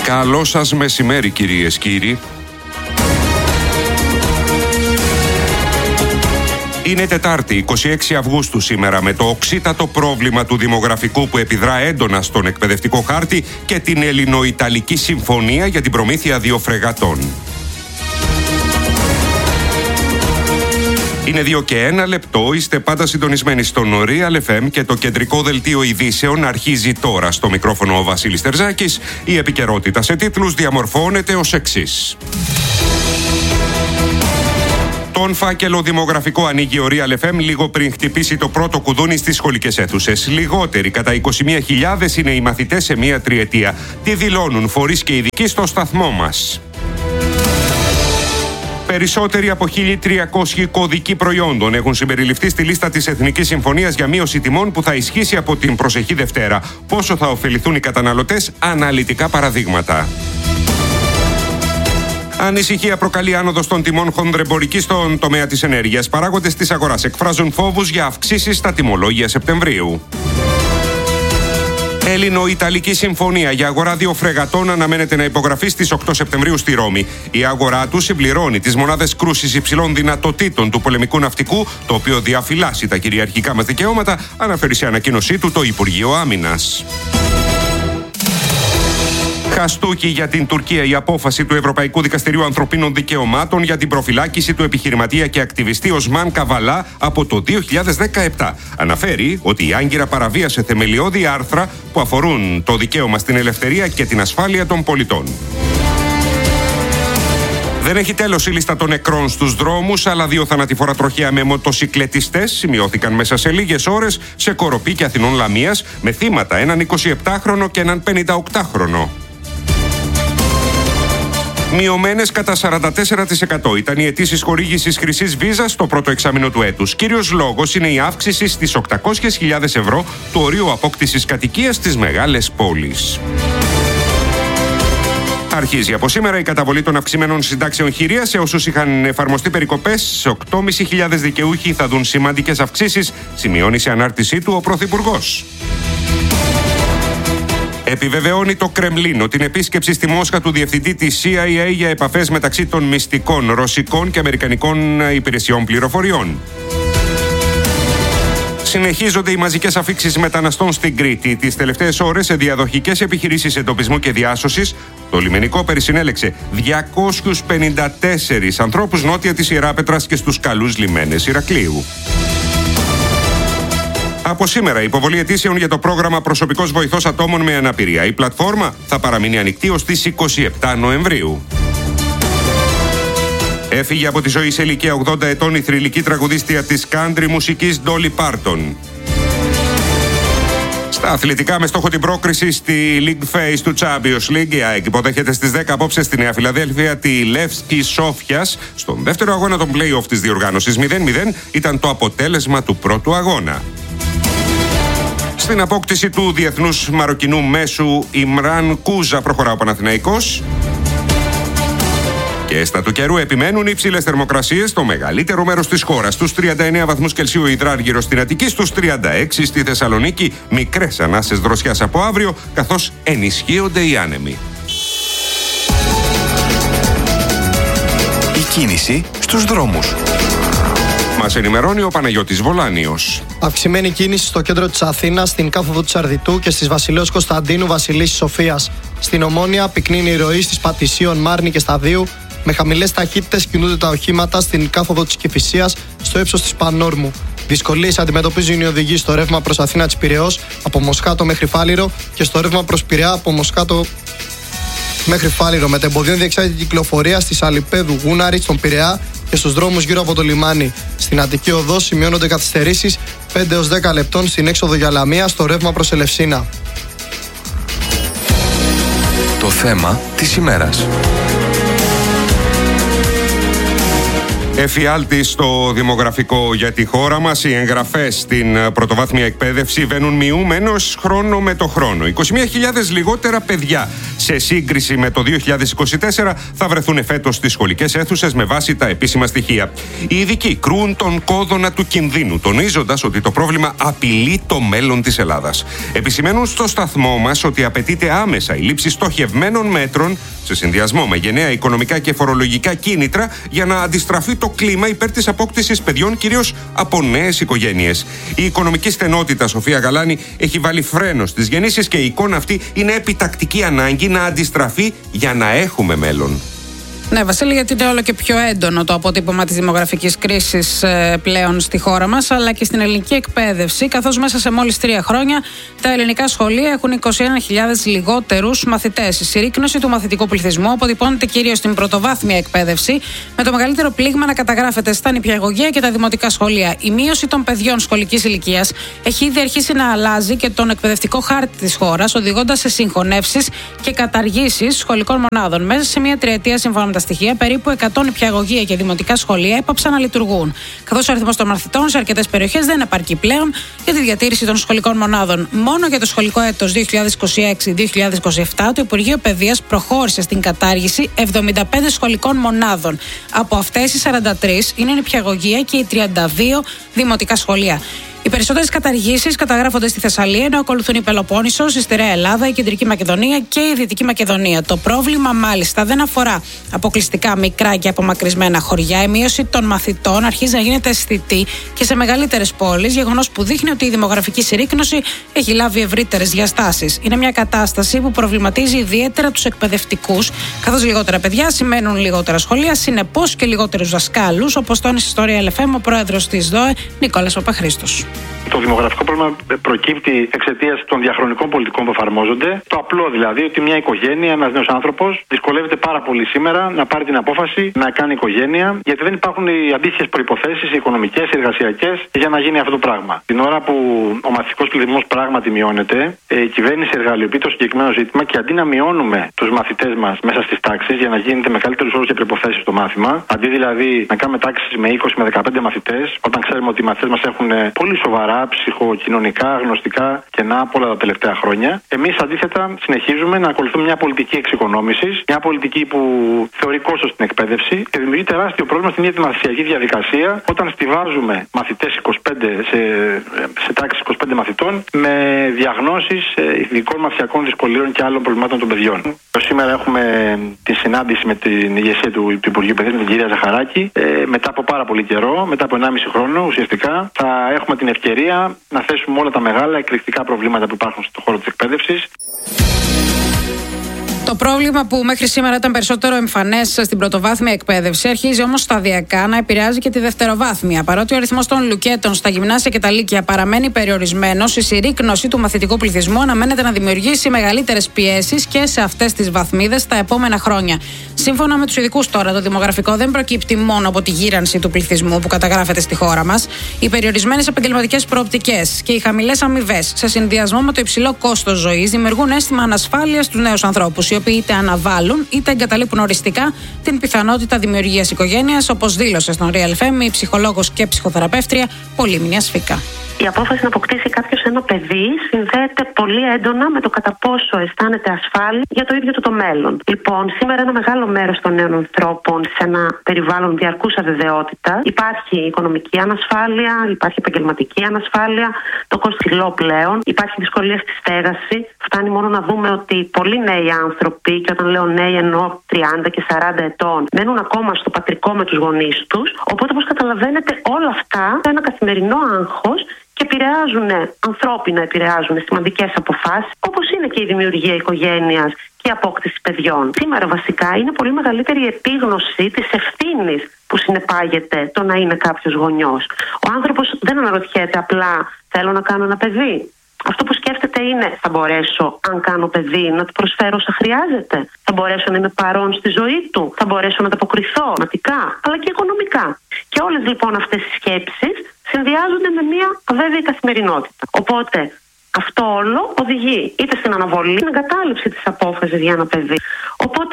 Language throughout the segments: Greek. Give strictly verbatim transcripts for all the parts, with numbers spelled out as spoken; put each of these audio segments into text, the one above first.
Καλό σας μεσημέρι, κυρίες, κύριοι. Είναι Τετάρτη, είκοσι έξι Αυγούστου σήμερα, με το οξύτατο πρόβλημα του δημογραφικού που επιδρά έντονα στον εκπαιδευτικό χάρτη και την Ελληνο-Ιταλική συμφωνία για την προμήθεια δύο φρεγατών. Είναι δύο και ένα λεπτό, είστε πάντα συντονισμένοι στον Real εφ εμ και το κεντρικό δελτίο ειδήσεων αρχίζει τώρα. Στο μικρόφωνο ο Βασίλης Τερζάκης. Η επικαιρότητα σε τίτλους διαμορφώνεται ως εξής. Τον φάκελο δημογραφικό ανοίγει ο Real εφ εμ λίγο πριν χτυπήσει το πρώτο κουδούνι στις σχολικές αίθουσες. Λιγότεροι κατά είκοσι μία χιλιάδες είναι οι μαθητές σε μία τριετία. Τι δηλώνουν φορείς και ειδικοί στο σταθμό μας. Περισσότεροι από χίλια τριακόσιοι κωδικοί προϊόντων έχουν συμπεριληφθεί στη λίστα της Εθνικής Συμφωνίας για μείωση τιμών που θα ισχύσει από την προσεχή Δευτέρα. Πόσο θα ωφεληθούν οι καταναλωτές, αναλυτικά παραδείγματα. Ανησυχία προκαλεί άνοδος των τιμών χονδρεμπορικής στον τομέα της ενέργειας. Παράγοντες της αγοράς εκφράζουν φόβους για αυξήσεις στα τιμολόγια Σεπτεμβρίου. Έλληνο-Ιταλική συμφωνία για αγορά δύο φρεγατών αναμένεται να υπογραφεί στις οκτώ Σεπτεμβρίου στη Ρώμη. Η αγορά του συμπληρώνει τις μονάδες κρούσης υψηλών δυνατοτήτων του πολεμικού ναυτικού, το οποίο διαφυλάσσει τα κυριαρχικά μας δικαιώματα, αναφέρει σε ανακοίνωσή του το Υπουργείο Άμυνας. Χαστούκι για την Τουρκία η απόφαση του Ευρωπαϊκού Δικαστηρίου Ανθρωπίνων Δικαιωμάτων για την προφυλάκηση του επιχειρηματία και ακτιβιστή Οσμάν Καβαλά από το δύο χιλιάδες δεκαεπτά. Αναφέρει ότι η Άγκυρα παραβίασε θεμελιώδη άρθρα που αφορούν το δικαίωμα στην ελευθερία και την ασφάλεια των πολιτών. Δεν έχει τέλος η λίστα των νεκρών στους δρόμους, αλλά δύο θανατηφόρα τροχαία με μοτοσικλετιστές σημειώθηκαν μέσα σε λίγες ώρες σε Κοροπή και Αθηνών Λαμίας, με θύματα έναν εικοσιεπτάχρονο και έναν πενηνταοκτάχρονο. Μειωμένες κατά σαράντα τέσσερα τοις εκατό ήταν οι αιτήσεις χορήγησης χρυσής βίζας στο πρώτο εξάμηνο του έτους. Κύριος λόγος είναι η αύξηση στις οκτακόσιες χιλιάδες ευρώ του ορίου απόκτησης κατοικίας στις μεγάλες πόλεις. Αρχίζει από σήμερα η καταβολή των αυξημένων συντάξεων χειρίας σε όσους είχαν εφαρμοστεί περικοπές. Σε οκτώ χιλιάδες πεντακόσιοι δικαιούχοι θα δουν σημαντικές αυξήσεις, σημειώνει σε ανάρτησή του ο Πρωθυπουργός. Επιβεβαιώνει το Κρεμλίνο την επίσκεψη στη Μόσχα του διευθυντή της σι άι έι για επαφές μεταξύ των μυστικών ρωσικών και αμερικανικών υπηρεσιών πληροφοριών. Συνεχίζονται οι μαζικές αφίξεις μεταναστών στην Κρήτη. Τις τελευταίες ώρες, σε διαδοχικές επιχειρήσεις εντοπισμού και διάσωσης, το λιμενικό περισυνέλεξε διακόσιους πενήντα τέσσερις ανθρώπους νότια της Ιεράπετρας και στους καλούς λιμένες Ηρακλείου. Από σήμερα, η υποβολή αιτήσεων για το πρόγραμμα Προσωπικός Βοηθός Ατόμων με Αναπηρία. Η πλατφόρμα θα παραμείνει ανοιχτή ως τις είκοσι επτά Νοεμβρίου. Έφυγε από τη ζωή σε ηλικία ογδόντα ετών η θρυλική τραγουδίστρια της country μουσικής Dolly Parton. Στα αθλητικά, με στόχο την πρόκριση στη League Phase του Champions League, η ΑΕΚ υποδέχεται στις δέκα απόψε στη Νέα Φιλαδέλφια τη Λεύσκη Σόφιας. Στον δεύτερο αγώνα των play-off της διοργάνωσης μηδέν μηδέν ήταν το αποτέλεσμα του πρώτου αγώνα. Στην απόκτηση του διεθνούς μαροκινού μέσου Ιμράν Κούζα προχωρά ο Παναθηναϊκός. Και στα του καιρού επιμένουν οι υψηλές θερμοκρασίες στο μεγαλύτερο μέρος της χώρας. Στους τριάντα εννέα βαθμούς Κελσίου υδράργυρο στην Αττική, στους τριάντα έξι στη Θεσσαλονίκη. Μικρές ανάσες δροσιάς από αύριο, καθώς ενισχύονται οι άνεμοι. Η κίνηση στους δρόμους. Μας ενημερώνει ο Παναγιώτης Βολάνιος. Αυξημένη κίνηση στο κέντρο της Αθήνας, στην κάθοδο της Αρδιτού και στις Βασιλέως Κωνσταντίνου Βασιλίσσης Σοφίας. Στην Ομόνια πυκνή η ροή στις Πατησίων, Μάρνη και Σταδίου. Με χαμηλές ταχύτητες κινούνται τα οχήματα στην κάθοδο της Κηφισίας, στο ύψος της Πανόρμου. Δυσκολίες αντιμετωπίζουν οι οδηγοί στο ρεύμα προς Αθήνα της Πειραιώς από Μοσχάτο μέχρι Φάληρο και στο ρεύμα προς Πειραιά από Μοσχάτο μέχρι Φάληρο. Με τεμποδίων διεξάγεται κυκλοφορία στη Αλιπέδου Γούναρη, στον Πειραιά και στους δρόμους γύρω από το λιμάνι. Στην Αττική Οδό σημειώνονται καθυστερήσεις πέντε έως δέκα λεπτών στην έξοδο για Λαμία στο ρεύμα προς Ελευσίνα. Το θέμα της ημέρας. Εφιάλτη στο δημογραφικό για τη χώρα μας. Οι εγγραφές στην πρωτοβάθμια εκπαίδευση βαίνουν μειούμενος χρόνο με το χρόνο. είκοσι μία χιλιάδες λιγότερα παιδιά σε σύγκριση με το δύο χιλιάδες είκοσι τέσσερα θα βρεθούν φέτος στις σχολικές αίθουσες με βάση τα επίσημα στοιχεία. Οι ειδικοί κρούν τον κόδωνα του κινδύνου, τονίζοντας ότι το πρόβλημα απειλεί το μέλλον της Ελλάδας. Επισημαίνουν στο σταθμό μας ότι απαιτείται άμεσα η λήψη στοχευμένων μέτρων σε συνδυασμό με γενναία οικονομικά και φορολογικά κίνητρα για να αντιστραφεί το κλίμα υπέρ της απόκτησης παιδιών, κυρίως από νέες οικογένειες. Η οικονομική στενότητα, Σοφία Γαλάνη, έχει βάλει φρένο στις γεννήσεις και η εικόνα αυτή είναι επιτακτική ανάγκη να αντιστραφεί για να έχουμε μέλλον. Ναι, Βασίλη, γιατί είναι όλο και πιο έντονο το αποτύπωμα της δημογραφικής κρίσης ε, πλέον στη χώρα μας, αλλά και στην ελληνική εκπαίδευση, καθώς μέσα σε μόλις τρία χρόνια τα ελληνικά σχολεία έχουν είκοσι ένα χιλιάδες λιγότερους μαθητές. Η συρρίκνωση του μαθητικού πληθυσμού αποτυπώνεται κυρίως στην πρωτοβάθμια εκπαίδευση, με το μεγαλύτερο πλήγμα να καταγράφεται στα νηπιαγωγεία και τα δημοτικά σχολεία. Η μείωση των παιδιών σχολικής ηλικίας έχει ήδη αρχίσει να αλλάζει και τον εκπαιδευτικό χάρτη της χώρας, οδηγώντας σε συγχωνεύσεις και καταργήσεις σχολικών μονάδων. Μέσα σε μία τριετία, σύμφωνα με τα στοιχεία, περίπου εκατό νηπιαγωγεία και δημοτικά σχολεία έπαψαν να λειτουργούν. Καθώς ο αριθμός των μαθητών σε αρκετές περιοχές δεν επαρκεί πλέον για τη διατήρηση των σχολικών μονάδων. Μόνο για το σχολικό έτος δύο χιλιάδες είκοσι έξι δύο χιλιάδες είκοσι επτά το Υπουργείο Παιδείας προχώρησε στην κατάργηση εβδομήντα πέντε σχολικών μονάδων. Από αυτές οι σαράντα τρεις είναι νηπιαγωγεία και οι τριάντα δύο δημοτικά σχολεία. Οι περισσότερες καταργήσεις καταγράφονται στη Θεσσαλία, ενώ ακολουθούν η Πελοπόννησος, η Στερεά Ελλάδα, η Κεντρική Μακεδονία και η Δυτική Μακεδονία. Το πρόβλημα, μάλιστα, δεν αφορά αποκλειστικά μικρά και απομακρυσμένα χωριά. Η μείωση των μαθητών αρχίζει να γίνεται αισθητή και σε μεγαλύτερες πόλεις, γεγονός που δείχνει ότι η δημογραφική συρρίκνωση έχει λάβει ευρύτερες διαστάσεις. Είναι μια κατάσταση που προβληματίζει ιδιαίτερα τους εκπαιδευτικούς, καθώς λιγότερα παιδιά σημαίνουν λιγότερα σχολεία, συνεπώς και λιγότερους δασκάλους, όπως τόνισε στο Real εφ εμ ο πρόεδρος της ΔΟΕ, Νικόλας Παπαχρήστος. Το δημογραφικό πρόβλημα προκύπτει εξαιτίας των διαχρονικών πολιτικών που εφαρμόζονται. Το απλό δηλαδή ότι μια οικογένεια, ένας νέος άνθρωπος, δυσκολεύεται πάρα πολύ σήμερα να πάρει την απόφαση να κάνει οικογένεια, γιατί δεν υπάρχουν οι αντίστοιχες προϋποθέσεις, οι οικονομικές, οι εργασιακές, για να γίνει αυτό το πράγμα. Την ώρα που ο μαθητικός πληθυσμός πράγματι μειώνεται, η κυβέρνηση εργαλειοποιεί το συγκεκριμένο ζήτημα και αντί να μειώνουμε τους μαθητές μας μέσα στις τάξεις για να γίνεται με καλύτερους όρους και προϋποθέσεις το μάθημα, αντί δηλαδή να κάνουμε τάξεις με είκοσι με δεκαπέντε μαθητές, όταν ξέρουμε ότι οι μαθητές μας έχουν πολύ σοβαρά ψυχοκοινωνικά, γνωστικά κενά από όλα τα τελευταία χρόνια. Εμείς αντίθετα συνεχίζουμε να ακολουθούμε μια πολιτική εξοικονόμησης, μια πολιτική που θεωρεί κόστος στην εκπαίδευση και δημιουργεί τεράστιο πρόβλημα στην ίδια τη μαθησιακή διαδικασία όταν στηβάζουμε μαθητές είκοσι πέντε σε, σε τάξεις είκοσι πέντε μαθητών με διαγνώσεις ειδικών μαθησιακών δυσκολίων και άλλων προβλημάτων των παιδιών. Σήμερα έχουμε τη συνάντηση με την ηγεσία του, του Υπουργείου Παιδείας, με την κυρία Ζαχαράκη. Ε, μετά από πάρα πολύ καιρό, μετά από ενάμιση χρόνο ουσιαστικά, θα έχουμε την ευκαιρία να θέσουμε όλα τα μεγάλα εκρηκτικά προβλήματα που υπάρχουν στον χώρο της εκπαίδευσης. Το πρόβλημα που μέχρι σήμερα ήταν περισσότερο εμφανές στην πρωτοβάθμια εκπαίδευση αρχίζει όμως σταδιακά να επηρεάζει και τη δευτεροβάθμια. Παρότι ο αριθμός των λουκέτων στα γυμνάσια και τα λύκεια παραμένει περιορισμένος, η συρρίκνωση του μαθητικού πληθυσμού αναμένεται να δημιουργήσει μεγαλύτερες πιέσεις και σε αυτές τις βαθμίδες τα επόμενα χρόνια. Σύμφωνα με τους ειδικούς τώρα, το δημογραφικό δεν προκύπτει μόνο από τη γύρανση του πληθυσμού που καταγράφεται στη χώρα μας. Οι περιορισμένες επαγγελματικές προοπτικές και οι χαμηλές αμοιβές σε συνδυασμό με το υψηλό κόστος ζωής δημιουργούν αίσθημα ανασφάλειας στους νέους ανθρώπους, οι οποίοι είτε αναβάλουν είτε εγκαταλείπουν οριστικά την πιθανότητα δημιουργίας οικογένειας, όπως δήλωσε στον Real εφ εμ η ψυχολόγος και ψυχοθεραπεύτρια Πολύμνια Σφίκα. Η απόφαση να αποκτήσει κάποιος ένα παιδί συνδέεται πολύ έντονα με το κατά πόσο αισθάνεται ασφάλεια για το ίδιο του το μέλλον. Λοιπόν, σήμερα ένα μεγάλο μέρος των νέων ανθρώπων σε ένα περιβάλλον διαρκούς αβεβαιότητας. Υπάρχει οικονομική ανασφάλεια, υπάρχει επαγγελματική ανασφάλεια, το κόστος υψηλό πλέον, υπάρχει δυσκολία στη στέγαση. Φτάνει μόνο να δούμε ότι πολλοί νέοι άνθρωποι, και όταν λέω νέοι εννοώ τριάντα και σαράντα ετών, μένουν ακόμα στο πατρικό με τους γονείς τους. Οπότε, όπως καταλαβαίνετε, όλα αυτά ένα καθημερινό άγχος και επηρεάζουν, ανθρώπινα επηρεάζουν σημαντικές αποφάσεις, όπως είναι και η δημιουργία οικογένειας και η απόκτηση παιδιών. Σήμερα βασικά είναι πολύ μεγαλύτερη η επίγνωση της ευθύνης που συνεπάγεται το να είναι κάποιος γονιός. Ο άνθρωπος δεν αναρωτιέται απλά θέλω να κάνω ένα παιδί. Αυτό που σκέφτεται είναι θα μπορέσω, αν κάνω παιδί, να του προσφέρω όσα χρειάζεται. Θα μπορέσω να είμαι παρόν στη ζωή του. Θα μπορέσω να ανταποκριθώ ματικά, αλλά και οικονομικά. Και όλες λοιπόν αυτές οι σκέψεις συνδυάζονται με μια αβέβαιη καθημερινότητα. Οπότε αυτό όλο οδηγεί είτε στην αναβολή, στην εγκατάλειψη της απόφασης για ένα παιδί. Οπότε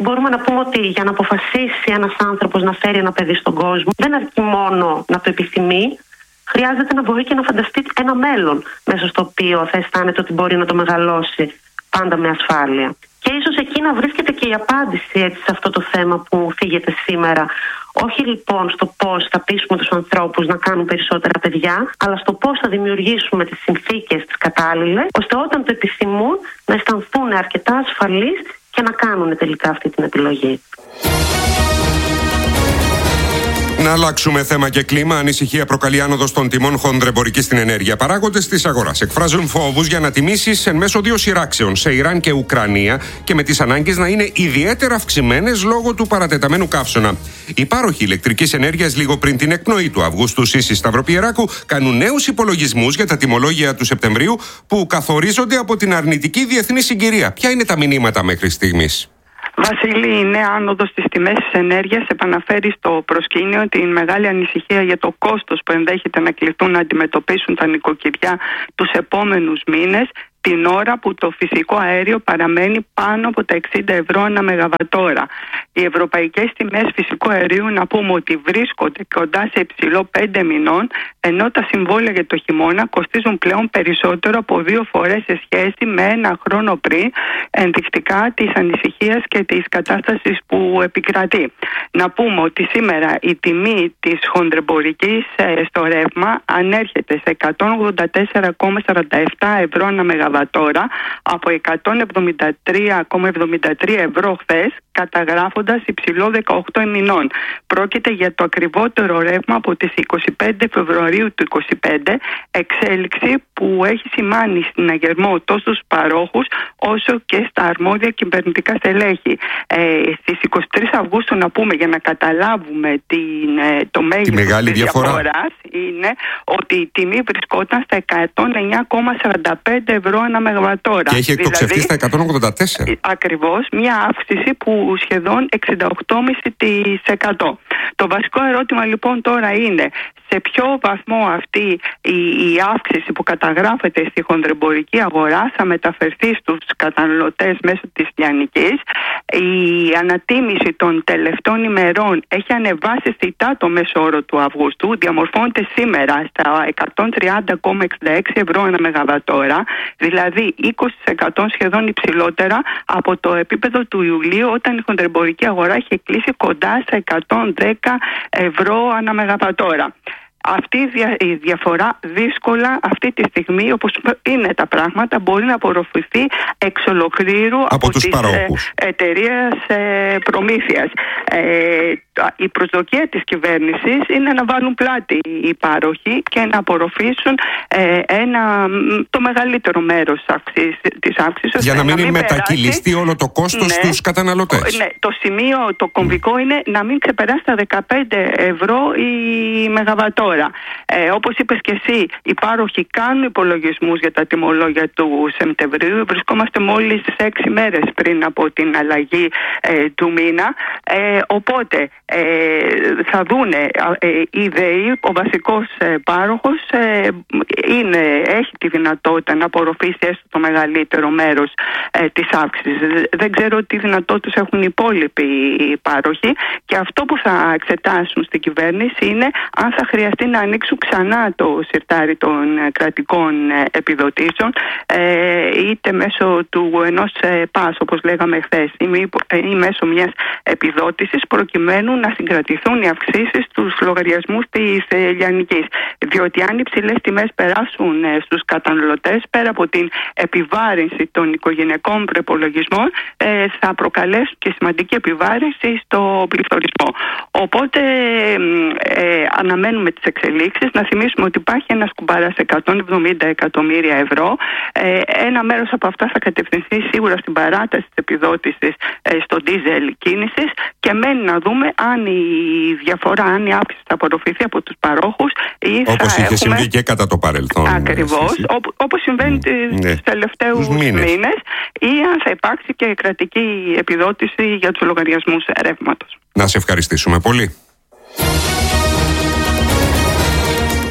μπορούμε να πούμε ότι για να αποφασίσει ένας άνθρωπος να φέρει ένα παιδί στον κόσμο, δεν αρκεί μόνο να το επιθυμεί, χρειάζεται να μπορεί και να φανταστεί ένα μέλλον μέσα στο οποίο θα αισθάνεται ότι μπορεί να το μεγαλώσει πάντα με ασφάλεια. Και ίσως εκεί να βρίσκεται και η απάντηση έτσι, σε αυτό το θέμα που θίγεται σήμερα. Όχι λοιπόν στο πώς θα πείσουμε τους ανθρώπους να κάνουν περισσότερα παιδιά, αλλά στο πώς θα δημιουργήσουμε τις συνθήκες τις κατάλληλες, ώστε όταν το επιθυμούν να αισθανθούν αρκετά ασφαλείς και να κάνουν τελικά αυτή την επιλογή. Να αλλάξουμε θέμα και κλίμα. Ανησυχία προκαλεί άνοδος των τιμών χονδρεμπορικής στην ενέργεια. Παράγοντες της αγοράς εκφράζουν φόβους για ανατιμήσεις εν μέσω δύο σειράξεων σε Ιράν και Ουκρανία και με τις ανάγκες να είναι ιδιαίτερα αυξημένες λόγω του παρατεταμένου καύσωνα. Οι πάροχοι ηλεκτρικής ενέργειας, λίγο πριν την εκπνοή του Αυγούστου Σύση Σταυροπιεράκου, κάνουν νέους υπολογισμούς για τα τιμολόγια του Σεπτεμβρίου που καθορίζονται από την αρνητική διεθνή συγκυρία. Ποια είναι τα μηνύματα μέχρι στιγμής? Βασίλη, η νέα άνοδος στις τιμές της ενέργειας επαναφέρει στο προσκήνιο την μεγάλη ανησυχία για το κόστος που ενδέχεται να κληθούν να αντιμετωπίσουν τα νοικοκυριά τους επόμενους μήνες, την ώρα που το φυσικό αέριο παραμένει πάνω από τα εξήντα ευρώ ανά μεγαβατόρα. Οι ευρωπαϊκές τιμές φυσικού αερίου, να πούμε ότι βρίσκονται κοντά σε υψηλό πέντε μηνών, ενώ τα συμβόλαια για το χειμώνα κοστίζουν πλέον περισσότερο από δύο φορές σε σχέση με ένα χρόνο πριν, ενδεικτικά της ανησυχίας και της κατάστασης που επικρατεί. Να πούμε ότι σήμερα η τιμή της χονδρεμπορικής στο ρεύμα ανέρχεται σε εκατόν ογδόντα τέσσερα κόμμα σαράντα επτά ευρώ ανά μεγαβατόρα από εκατόν εβδομήντα τρία κόμμα εβδομήντα τρία ευρώ χθες, καταγράφοντας υψηλό δεκαοκτώ ημινών. Πρόκειται για το ακριβότερο ρεύμα από τις είκοσι πέντε Φεβρουαρίου του είκοσι πέντε, εξέλιξη που έχει σημάνει συναγερμό τόσο στους παρόχους όσο και στα αρμόδια κυβερνητικά στελέχη. Ε, στις είκοσι τρεις Αυγούστου, να πούμε, για να καταλάβουμε την, το μέγεθος της διαφοράς, είναι ότι η τιμή βρισκόταν στα εκατόν εννιά κόμμα σαράντα πέντε ευρώ ανά μεγαβατόρα. Και έχει εκτοξευτεί δηλαδή, στα εκατόν ογδόντα τέσσερα. Ακριβώς, μια αύξηση που σχεδόν εξήντα οκτώ κόμμα πέντε τοις εκατό. Το βασικό ερώτημα λοιπόν τώρα είναι σε ποιο βαθμό αυτή η, η αύξηση που καταγράφεται στη χονδρεμπορική αγορά θα μεταφερθεί στους καταναλωτές μέσω της λιανικής. Η ανατίμηση των τελευταίων ημερών έχει ανεβάσει αισθητά το μέσο όρο του Αυγούστου, διαμορφώνεται σήμερα στα εκατόν τριάντα κόμμα εξήντα έξι ευρώ ανά μεγαβατόρα, δηλαδή είκοσι τοις εκατό σχεδόν υψηλότερα από το επίπεδο του Ιουλίου, όταν η χονδρεμπορική αγορά είχε κλείσει κοντά στα εκατόν δέκα ευρώ ανά μεγαβατόρα. Αυτή η διαφορά δύσκολα αυτή τη στιγμή, όπως είναι τα πράγματα, μπορεί να απορροφηθεί εξ ολοκλήρου από, από τις εταιρείες προμήθειας. Ε, η προσδοκία της κυβέρνησης είναι να βάλουν πλάτη οι πάροχοι και να απορροφήσουν ε, ένα, το μεγαλύτερο μέρος της αύξησης. Για να μην, να μην μετακυλιστεί περάσει, όλο το κόστος ναι, στους καταναλωτές. Ναι, το σημείο το κομβικό mm. είναι να μην ξεπεράσει τα δεκαπέντε ευρώ η μεγαβατόρα. Ε, όπως είπες και εσύ, οι πάροχοι κάνουν υπολογισμούς για τα τιμολόγια του Σεπτεμβρίου. Βρισκόμαστε μόλις έξι μέρες πριν από την αλλαγή ε, του μήνα. Ε, οπότε ε, θα δούνε ε, η ΔΕΗ, ο βασικός ε, πάροχος, ε, είναι, έχει τη δυνατότητα να απορροφήσει έστω το μεγαλύτερο μέρος ε, της αύξησης. Δεν ξέρω τι δυνατότητες έχουν οι υπόλοιποι οι πάροχοι, και αυτό που θα εξετάσουν στην κυβέρνηση είναι αν θα χρειαστεί να ανοίξουν ξανά το συρτάρι των κρατικών επιδοτήσεων, είτε μέσω του ενός ΠΑΣ, όπως λέγαμε χθες, ή μέσω μιας επιδότησης, προκειμένου να συγκρατηθούν οι αυξήσεις στους λογαριασμούς της λιανικής. Διότι αν οι ψηλές τιμές περάσουν στους καταναλωτές, πέρα από την επιβάρυνση των οικογενειακών προπολογισμών, θα προκαλέσουν και σημαντική επιβάρυνση στο πληθωρισμό. Οπότε ε, αναμένουμε τις εξελίξεις. Να θυμίσουμε ότι υπάρχει ένας κουμπάρας εκατόν εβδομήντα εκατομμύρια ευρώ. Ε, ένα μέρος από αυτά θα κατευθυνθεί σίγουρα στην παράταση της επιδότησης ε, στο ντίζελ κίνησης, και μένει να δούμε αν η διαφορά, αν η αύξηση θα απορροφηθεί από τους παρόχους ή όπως θα είχε έχουμε... συμβεί και κατά το παρελθόν. Ακριβώς, όπως συμβαίνει mm. τους τελευταίους μήνες. μήνες, ή αν θα υπάρξει και κρατική επιδότηση για τους λογαριασμούς ρεύματος. Να σε ευχαριστήσουμε πολύ.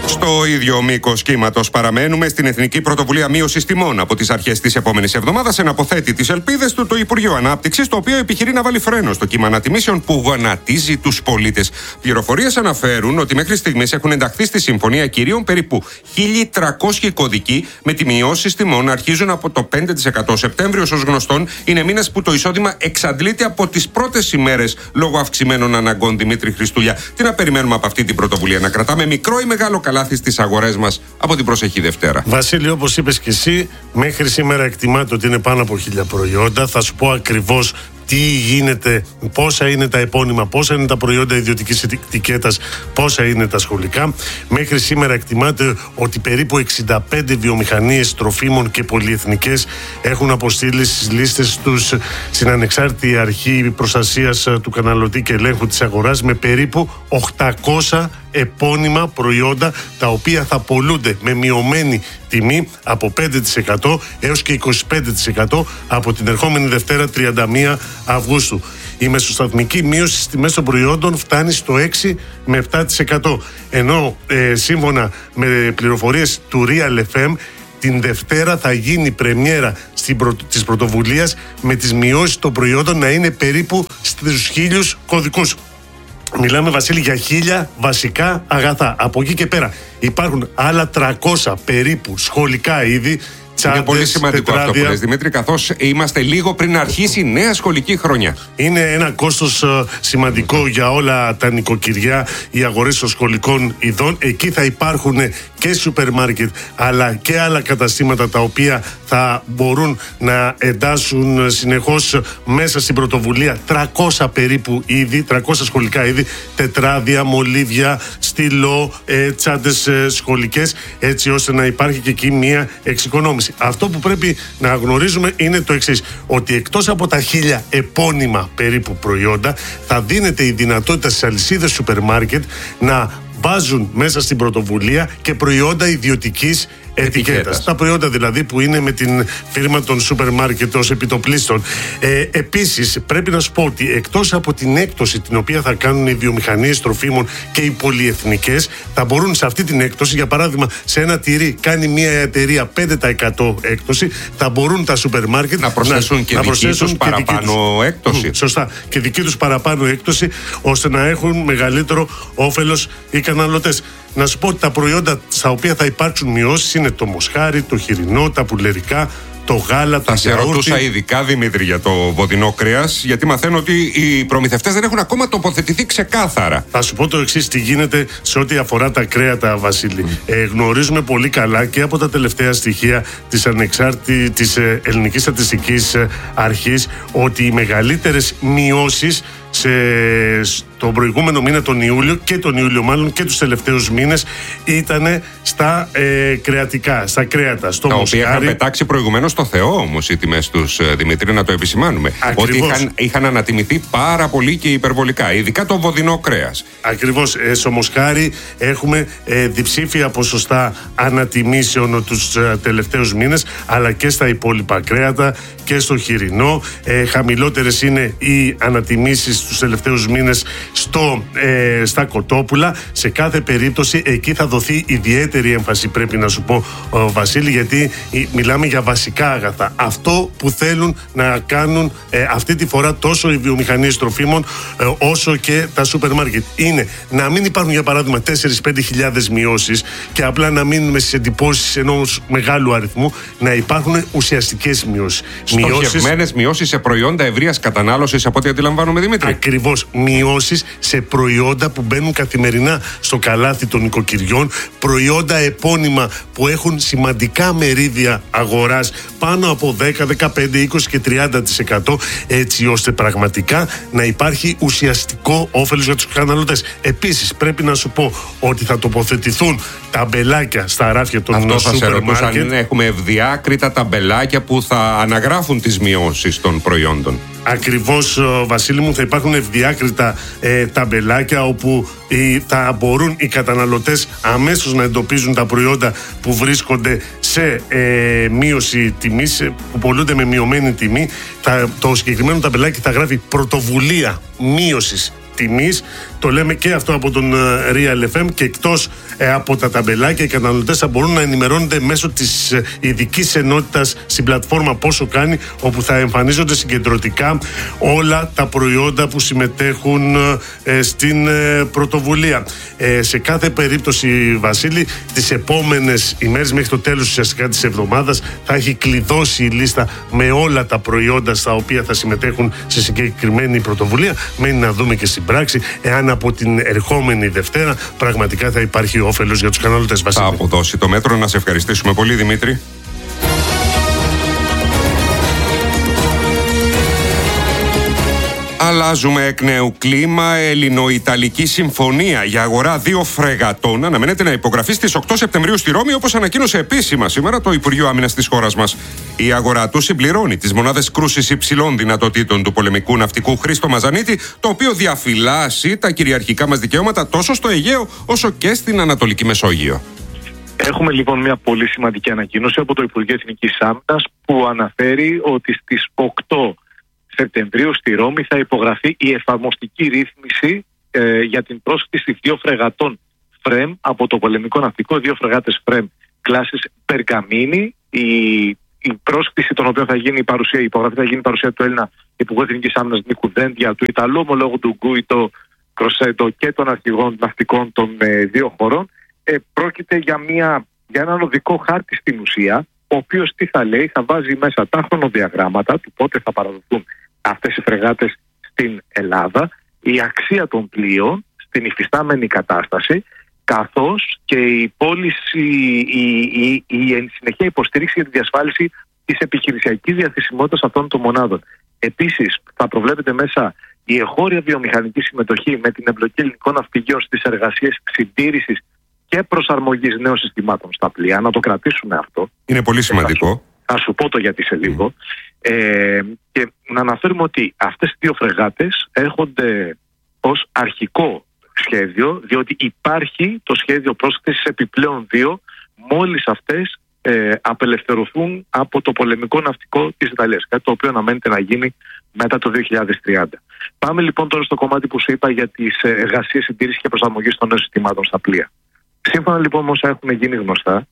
Στο ίδιο μήκος κύματος παραμένουμε στην Εθνική Πρωτοβουλία Μείωσης Τιμών. Από τις αρχές της επόμενης εβδομάδας εναποθέτει τις ελπίδες του το Υπουργείο Ανάπτυξης, το οποίο επιχειρεί να βάλει φρένο στο κύμα ανατιμήσεων που γονατίζει τους πολίτες. Πληροφορίες αναφέρουν ότι μέχρι στιγμής έχουν ενταχθεί στη Συμφωνία Κυρίων περίπου χίλια τριακόσιοι κωδικοί με τη μειώσεις τιμών να αρχίζουν από το πέντε τοις εκατό. Σεπτέμβριος, ως γνωστόν, είναι μήνας που το εισόδημα εξαντλείται από τις πρώτες ημέρες λόγω αυξημένων αναγκών. Δημήτρη Χριστούλια, τι να περιμένουμε από αυτή την πρωτοβουλία? Να κρατάμε μικρό ή μεγάλο καλάθι στις αγορές μας από την προσεχή Δευτέρα? Βασίλη, όπως είπες και εσύ, μέχρι σήμερα εκτιμάται ότι είναι πάνω από χίλια προϊόντα. Θα σου πω ακριβώς τι γίνεται, πόσα είναι τα επώνυμα, πόσα είναι τα προϊόντα ιδιωτικής ετικέτας, πόσα είναι τα σχολικά. Μέχρι σήμερα εκτιμάται ότι περίπου εξήντα πέντε βιομηχανίες τροφίμων και πολυεθνικές έχουν αποστείλει στις λίστες τους στην Ανεξάρτητη Αρχή Προστασίας του Καταναλωτή και Ελέγχου της Αγοράς με περίπου οκτακόσια επώνυμα προϊόντα, τα οποία θα πωλούνται με μειωμένη τιμή από πέντε τοις εκατό έως και είκοσι πέντε τοις εκατό από την ερχόμενη Δευτέρα τριάντα μία Αυγούστου. Η μεσοσταθμική μείωση στις τιμές των προϊόντων φτάνει στο έξι με επτά τοις εκατό, ενώ ε, σύμφωνα με πληροφορίες του Real εφ εμ την Δευτέρα θα γίνει πρεμιέρα στην προ... της πρωτοβουλίας με τις μειώσεις των προϊόντων να είναι περίπου στους χίλιους κωδικούς. Μιλάμε, Βασίλη, για χίλια βασικά αγαθά. Από εκεί και πέρα υπάρχουν άλλα τριακόσια περίπου σχολικά είδη. Είναι πολύ σημαντικό τετράδια. Αυτό που λες, Δημήτρη, καθώς είμαστε λίγο πριν αρχίσει η νέα σχολική χρονιά. Είναι ένα κόστος uh, σημαντικό για όλα τα νοικοκυριά, οι αγορές των σχολικών ειδών. Εκεί θα υπάρχουν και σούπερ μάρκετ αλλά και άλλα καταστήματα τα οποία θα μπορούν να εντάσσουν συνεχώς μέσα στην πρωτοβουλία τριακόσια περίπου είδη, τριακόσια σχολικά είδη, τετράδια, μολύβια, στυλό, ε, τσάντες ε, σχολικές, έτσι ώστε να υπάρχει και εκεί μία εξοικονόμηση. Αυτό που πρέπει να γνωρίζουμε είναι το εξής, ότι εκτός από τα χίλια επώνυμα περίπου προϊόντα θα δίνεται η δυνατότητα στις αλυσίδες σούπερ μάρκετ να βάζουν μέσα στην πρωτοβουλία και προϊόντα ιδιωτικής ετικέτας. Τα προϊόντα δηλαδή που είναι με την φίρμα των σούπερ μάρκετ ως επιτοπλίστων. Ε, επίσης πρέπει να σου πω ότι εκτός από την έκπτωση την οποία θα κάνουν οι βιομηχανίες τροφίμων και οι πολυεθνικές, θα μπορούν σε αυτή την έκπτωση, για παράδειγμα σε ένα τυρί κάνει μια εταιρεία πέντε τοις εκατό έκπτωση, θα μπορούν τα σούπερ μάρκετ να προσθέσουν να, και, να δική προσθέσουν τους και παραπάνω τους, έκπτωση. Μ, σωστά. Και δική τους παραπάνω έκπτωση, ώστε να έχουν μεγαλύτερο όφελος οι καταναλωτές. Να σου πω ότι τα προϊόντα στα οποία θα υπάρξουν μειώσεις είναι το μοσχάρι, το χοιρινό, τα πουλερικά, το γάλα, το γιαούρτι. Θα σε ρωτούσα ειδικά, Δημήτρη, για το βοδινό κρέας, γιατί μαθαίνω ότι οι προμηθευτές δεν έχουν ακόμα τοποθετηθεί ξεκάθαρα. Θα σου πω το εξής, τι γίνεται σε ό,τι αφορά τα κρέατα, Βασίλη. Mm. Ε, γνωρίζουμε πολύ καλά και από τα τελευταία στοιχεία της ανεξάρτητης της ε, Ελληνικής Στατιστικής ε, Αρχής ότι οι μεγαλύτερες μειώσεις σε, τον προηγούμενο μήνα, τον Ιούλιο και τον Ιούλιο μάλλον και τους τελευταίους μήνες ήταν στα ε, κρεατικά, στα κρέατα, στο τα μοσχάρι. Τα οποία είχαν πετάξει προηγουμένως στο Θεό όμως οι τιμές τους, Δημήτρη, να το επισημάνουμε. Ακριβώς. Ότι είχαν, είχαν ανατιμηθεί πάρα πολύ και υπερβολικά, ειδικά το βοδινό κρέας. Ακριβώς. Ε, στο μοσχάρι έχουμε ε, διψήφια ποσοστά ανατιμήσεων τους ε, τελευταίους μήνες, αλλά και στα υπόλοιπα κρέατα και στο χοιρινό. Ε, χαμηλότερες είναι οι ανατιμήσεις τους τελευταίους μήνες στο, ε, στα κοτόπουλα. Σε κάθε περίπτωση εκεί θα δοθεί ιδιαίτερη έμφαση, πρέπει να σου πω, ο Βασίλη, γιατί ε, μιλάμε για βασικά αγαθά. Αυτό που θέλουν να κάνουν ε, αυτή τη φορά τόσο οι βιομηχανίες τροφίμων ε, όσο και τα σούπερ μάρκετ είναι να μην υπάρχουν, για παράδειγμα, τέσσερις με πέντε χιλιάδες μειώσεις και απλά να μείνουμε στις εντυπώσεις ενός μεγάλου αριθμού, να υπάρχουν ουσιαστικές μειώσεις. Στοχευμένες μειώσεις σε προϊόντα ευρείας κατανάλωσης, από ό,τι αντιλαμβάνομαι, Δημήτρη. Ακριβώς. Μειώσεις σε προϊόντα που μπαίνουν καθημερινά στο καλάθι των νοικοκυριών, προϊόντα επώνυμα που έχουν σημαντικά μερίδια αγοράς, πάνω από δέκα, δεκαπέντε, είκοσι και τριάντα τοις εκατό, έτσι ώστε πραγματικά να υπάρχει ουσιαστικό όφελος για τους καταναλωτές. Επίσης, πρέπει να σου πω ότι θα τοποθετηθούν ταμπελάκια στα ράφια των σούπερ μάρκετ. Αυτό θα σε ρωτούσα, αν έχουμε ευδιάκριτα ταμπελάκια που θα αναγράφουν τις μειώσεις των προϊόντων. Ακριβώς, Βασίλη μου, θα υπάρχουν ευδιάκριτα ε, ταμπελάκια όπου ε, θα μπορούν οι καταναλωτές αμέσως να εντοπίζουν τα προϊόντα που βρίσκονται σε ε, μείωση τιμής, που πωλούνται με μειωμένη τιμή. Θα, το συγκεκριμένο ταμπελάκι θα γράφει πρωτοβουλία μείωσης τιμής, Το λέμε και αυτό από τον Real εφ εμ, και εκτός ε, από τα ταμπελάκια, οι καταναλωτές θα μπορούν να ενημερώνονται μέσω της ε, ειδικής ενότητας στην πλατφόρμα Πόσο Κάνει, όπου θα εμφανίζονται συγκεντρωτικά όλα τα προϊόντα που συμμετέχουν ε, στην ε, πρωτοβουλία. Ε, σε κάθε περίπτωση, Βασίλη, τις επόμενες ημέρες μέχρι το τέλος ουσιαστικά της εβδομάδας θα έχει κλειδώσει η λίστα με όλα τα προϊόντα στα οποία θα συμμετέχουν σε συγκεκριμένη πρωτοβουλία. Μένει να δούμε και στην πράξη εάν από την ερχόμενη Δευτέρα πραγματικά θα υπάρχει όφελος για τους καταναλωτές. Θα αποδώσει το μέτρο. Να σε ευχαριστήσουμε πολύ, Δημήτρη. Αλλάζουμε εκ νέου κλίμα. Ελληνο-Ιταλική συμφωνία για αγορά δύο φρεγατών αναμένεται να υπογραφεί στις οκτώ Σεπτεμβρίου στη Ρώμη, όπως ανακοίνωσε επίσημα σήμερα το Υπουργείο Άμυνας της χώρας μας. Η αγορά του συμπληρώνει τις μονάδες κρούσης υψηλών δυνατοτήτων του πολεμικού ναυτικού Χρήστο Μαζανίτη, το οποίο διαφυλάσσει τα κυριαρχικά μας δικαιώματα τόσο στο Αιγαίο όσο και στην Ανατολική Μεσόγειο. Έχουμε λοιπόν μια πολύ σημαντική ανακοίνωση από το Υπουργείο Εθνικής Άμυνας που αναφέρει ότι στις οκτώ Σεπτεμβρίου στη Ρώμη θα υπογραφεί η εφαρμοστική ρύθμιση ε, για την πρόσκληση δύο φρεγατών ΦΡΕΜ από το πολεμικό ναυτικό, δύο φρεγάτες ΦΡΕΜ κλάσης Περγαμίνη. Η, η πρόσκληση των οποίων θα γίνει η παρουσία, η υπογραφή θα γίνει η παρουσία του Έλληνα Υπουργού Εθνικής Άμυνας Νίκου Δέντια, του Ιταλού ομολόγου του Γκούιτο Κροσέντο και των αρχηγών ναυτικών των ε, δύο χωρών. Ε, πρόκειται για, μια, για έναν οδικό χάρτη στην ουσία, ο οποίος τι θα λέει, θα βάζει μέσα τα χρονοδιαγράμματα του πότε θα παραδοθούν αυτές οι φρεγάτες στην Ελλάδα, η αξία των πλοίων στην υφιστάμενη κατάσταση, καθώς και η πώληση, η, η, η, η συνεχεία υποστήριξη για τη διασφάλιση της επιχειρησιακής διαθεσιμότητας αυτών των μονάδων. Επίσης, θα προβλέπεται μέσα η εγχώρια βιομηχανική συμμετοχή με την εμπλοκή ελληνικών ναυπηγείων στις εργασίες συντήρησης και προσαρμογής νέων συστημάτων στα πλοία. Να το κρατήσουμε αυτό. Είναι πολύ σημαντικό. Θα σου, θα σου πω το γιατί σε λίγο. Mm. Ε, και να αναφέρουμε ότι αυτές οι δύο φρεγάτες έρχονται ως αρχικό σχέδιο, διότι υπάρχει το σχέδιο πρόσκλησης επιπλέον δύο μόλις αυτές ε, απελευθερωθούν από το πολεμικό ναυτικό της Ιταλίας, κάτι το οποίο αναμένεται να γίνει μετά το δύο χιλιάδες τριάντα. Πάμε λοιπόν τώρα στο κομμάτι που σου είπα για τις εργασίες συντήρησης και προσαρμογής των νέων συστημάτων στα πλοία. Σύμφωνα λοιπόν με όσα έχουν γίνει γνωστά,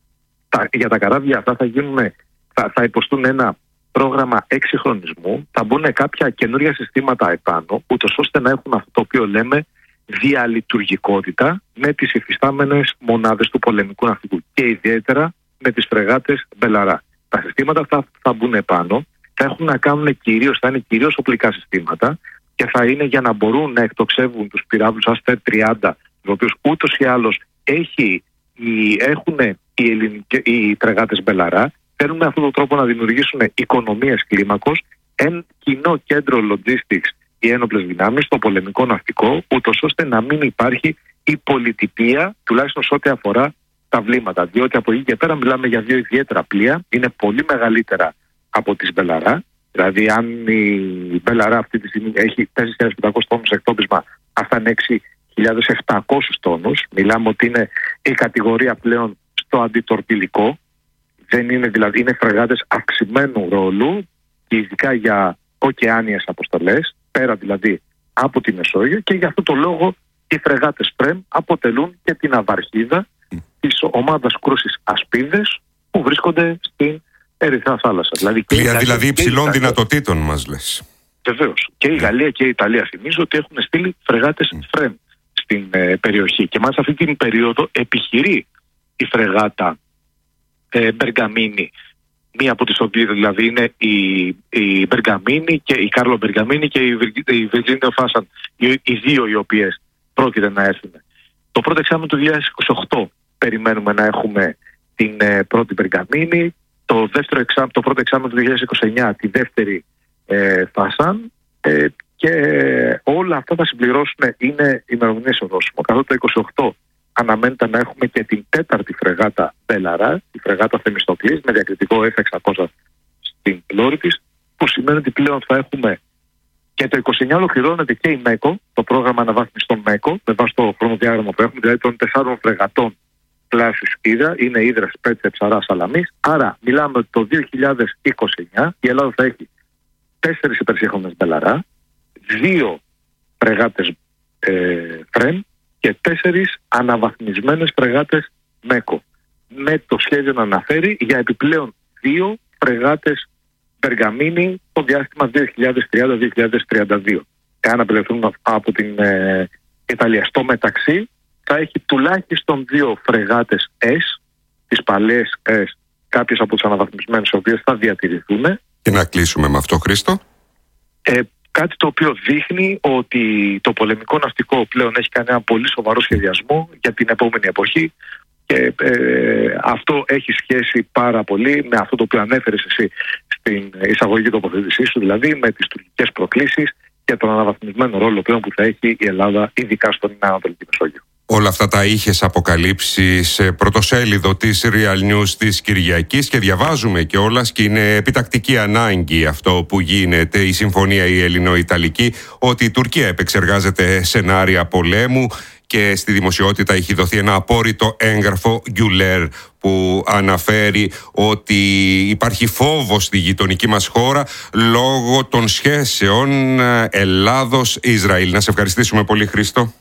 τα, για τα καράβια αυτά θα, γίνουν, θα, θα υποστούν ένα πρόγραμμα εξυγχρονισμού, θα μπουν κάποια καινούργια συστήματα επάνω, ούτως ώστε να έχουν αυτό το οποίο λέμε διαλειτουργικότητα με τις υφιστάμενες μονάδες του πολεμικού ναυτικού και ιδιαίτερα με τις φρεγάτες Μπελαρά. Τα συστήματα αυτά θα μπουν επάνω, θα έχουν να κάνουν κυρίως, θα είναι κυρίως οπλικά συστήματα και θα είναι για να μπορούν να εκτοξεύουν τους πυράβλους Αστέρ τριάντα, τους οποίους ούτως ή άλλως έχει, οι, έχουν οι, ελληνικές, οι φρεγάτες Μπελαρά. Θέλουν με αυτόν τον τρόπο να δημιουργήσουν οικονομίες κλίμακος, ένα κοινό κέντρο logistics οι ένοπλες δυνάμεις στο πολεμικό ναυτικό, ούτως ώστε να μην υπάρχει η πολυτυπία, τουλάχιστον σε ό,τι αφορά τα βλήματα. Διότι από εκεί και πέρα μιλάμε για δύο ιδιαίτερα πλοία, είναι πολύ μεγαλύτερα από τις Μπελαρά. Δηλαδή, αν η Μπελαρά αυτή τη στιγμή έχει τέσσερις χιλιάδες πεντακόσιους τόνους εκτόπισμα, αυτά είναι έξι χιλιάδες επτακόσιους τόνους. Μιλάμε ότι είναι η κατηγορία πλέον στο αντιτορπιλικό. Δεν είναι, δηλαδή, είναι φρεγάτες αυξημένου ρόλου και ειδικά για ωκεάνιες αποστολές, πέρα δηλαδή από τη Μεσόγειο, και για αυτό το λόγο οι φρεγάτες ΦΡΕΜ αποτελούν και την αυαρχίδα της ομάδας κρούσης Ασπίδες που βρίσκονται στην Ερυθρά Θάλασσα. Δηλαδή, πλοία δηλαδή υψηλών δυνατοτήτων μας λες. Βεβαίως. Και η Γαλλία και η Ιταλία θυμίζω ότι έχουν στείλει φρεγάτες mm. ΦΡΕΜ στην ε, περιοχή και μάλιστα αυτή την περίοδο επιχειρεί η φρεγάτα ε, Μπεργαμίνη. Μία από τις οποίες δηλαδή είναι η, η Μπεργαμίνη και η Κάρλο Μπεργαμίνη και η, η Βιρτζίνιο Φάσαν, οι, οι δύο οι οποίες πρόκειται να έρθουν. Το πρώτο εξάμηνο του δύο χιλιάδες είκοσι οκτώ περιμένουμε να έχουμε την ε, πρώτη Μπεργαμίνη, το, δεύτερο εξάμηνο, το πρώτο εξάμηνο του δύο χιλιάδες είκοσι εννιά τη δεύτερη ε, Φάσαν ε, και όλα αυτά θα συμπληρώσουν, είναι ημερομηνίες ορόσημο. Καθώς το είκοσι οκτώ αναμένεται να έχουμε και την τέταρτη φρεγάτα Μπελαρά, τη φρεγάτα Θεμιστοκλής, με διακριτικό εφ εξακόσια στην πλώρη της, που σημαίνει ότι πλέον θα έχουμε και το είκοσι εννιά ολοκληρώνεται και η ΜΕΚΟ, το πρόγραμμα αναβάθμισης των ΜΕΚΟ, με βάση το χρονοδιάγραμμα που έχουμε, δηλαδή των τεσσάρων φρεγατών κλάσης Ύδρα, είναι Ύδρα, Σπέτσε, Ψαρά, Σαλαμής. Άρα μιλάμε ότι το δύο χιλιάδες είκοσι εννιά η Ελλάδα θα έχει τέσσερις υπερσύγχρονες Μπελαρά, δύο φρεγάτες ε, Φρέμ και τέσσερις αναβαθμισμένες φρεγάτες Μέκο. Με το σχέδιο να αναφέρει για επιπλέον δύο φρεγάτες Περγαμίνη το διάστημα δύο χιλιάδες τριάντα με δύο χιλιάδες τριάντα δύο. Εάν απελευθερούν από την ε, Ιταλία. Στο μεταξύ θα έχει τουλάχιστον δύο φρεγάτες S, τις παλαιές S, κάποιες από τις αναβαθμισμένες, οι οποίες θα διατηρηθούν. Και να κλείσουμε με αυτό, Χρήστο. Ε, κάτι το οποίο δείχνει ότι το πολεμικό ναυτικό πλέον έχει κάνει ένα πολύ σοβαρό σχεδιασμό για την επόμενη εποχή. Και ε, αυτό έχει σχέση πάρα πολύ με αυτό το οποίο ανέφερες εσύ στην εισαγωγική τοποθέτησή σου, δηλαδή με τις τουρκικές προκλήσεις και τον αναβαθμισμένο ρόλο πλέον που θα έχει η Ελλάδα, ειδικά στον Ανατολική Μεσόγειο. Όλα αυτά τα είχες αποκαλύψει σε πρωτοσέλιδο της Real News της Κυριακής και διαβάζουμε κιόλας, και είναι επιτακτική ανάγκη αυτό που γίνεται, η συμφωνία η ελληνο-ιταλική, ότι η Τουρκία επεξεργάζεται σενάρια πολέμου. Και στη δημοσιότητα έχει δοθεί ένα απόρριτο έγγραφο Γκιουλέρ που αναφέρει ότι υπάρχει φόβος στη γειτονική μας χώρα λόγω των σχέσεων Ελλάδος-Ισραήλ. Να σε ευχαριστήσουμε πολύ, Χρήστο.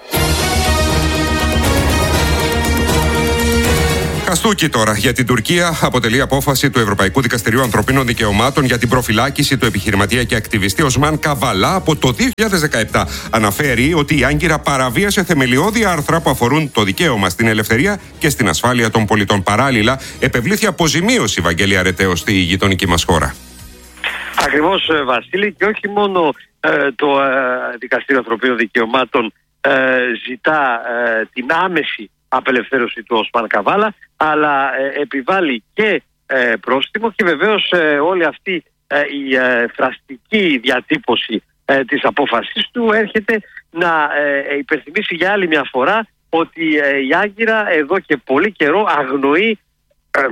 Χαστούκι τώρα για την Τουρκία. Αποτελεί απόφαση του Ευρωπαϊκού Δικαστηρίου Ανθρωπίνων Δικαιωμάτων για την προφυλάκηση του επιχειρηματία και ακτιβιστή Οσμάν Καβαλά από το δύο χιλιάδες δεκαεπτά. Αναφέρει ότι η Άγκυρα παραβίασε θεμελιώδη άρθρα που αφορούν το δικαίωμα στην ελευθερία και στην ασφάλεια των πολιτών. Παράλληλα, επευλήθη αποζημίωση, Βαγγέλη Αρετέο, στη γειτονική μας χώρα. Ακριβώς, Βασίλη, και όχι μόνο ε, το ε, Δικαστήριο Ανθρωπίνων Δικαιωμάτων ε, ζητά ε, την άμεση απελευθέρωση του Οσμάν Καβάλα, αλλά ε, επιβάλλει και ε, πρόστιμο, και βεβαίως ε, όλη αυτή ε, η ε, φραστική διατύπωση ε, της απόφασης του έρχεται να ε, υπενθυμίσει για άλλη μια φορά ότι ε, η Άγκυρα εδώ και πολύ καιρό αγνοεί ε,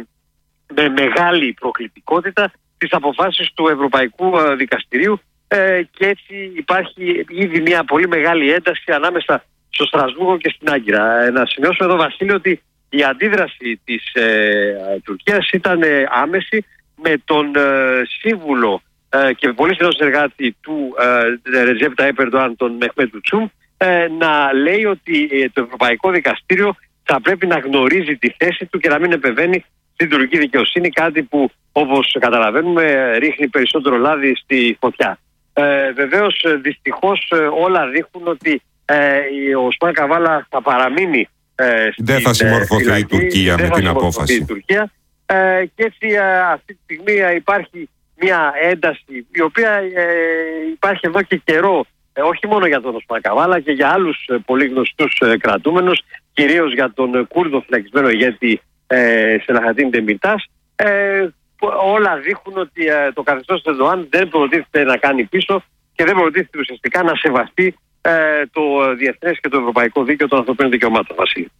με μεγάλη προκλητικότητα τις αποφάσεις του Ευρωπαϊκού ε, Δικαστηρίου, ε, και έτσι υπάρχει ήδη μια πολύ μεγάλη ένταση ανάμεσα στο Στρασβούργο και στην Άγκυρα. Ε, να σημειώσω εδώ, Βασίλη, ότι η αντίδραση της ε, Τουρκίας ήταν ε, άμεση, με τον ε, σύμβουλο ε, και πολύ στενό συνεργάτη του ε, Ρετζέπ Ταγιπ Ερντογάν, τον Μεχμέτ Κουτσούμ, ε, να λέει ότι ε, το Ευρωπαϊκό Δικαστήριο θα πρέπει να γνωρίζει τη θέση του και να μην επεμβαίνει στην τουρκική δικαιοσύνη, κάτι που, όπως καταλαβαίνουμε, ρίχνει περισσότερο λάδι στη φωτιά. Ε, βεβαίως, δυστυχώς, όλα δείχνουν ότι Ε, ο Οσμάν Καβάλα θα παραμείνει ε, στην, δεν θα συμμορφωθεί φυλακή, η Τουρκία με την απόφαση. Η Τουρκία, ε, και έτσι ε, αυτή τη στιγμή ε, υπάρχει μια ένταση η οποία ε, υπάρχει εδώ και καιρό, ε, όχι μόνο για τον Οσμάν Καβάλα και για άλλους ε, πολύ γνωστούς ε, κρατούμενους, κυρίως για τον ε, Κούρδο φυλακισμένο ηγέτη ε, Σελαχαντίν Ντεμιρτάς. Ε, όλα δείχνουν ότι ε, το καθεστώς του Ερντογάν δεν προτίθεται να κάνει πίσω και δεν προτίθεται ουσιαστικά να σεβαστεί Ε, το διεθνές και το ευρωπαϊκό δίκαιο των ανθρωπίνων δικαιωμάτων, Βασίλη.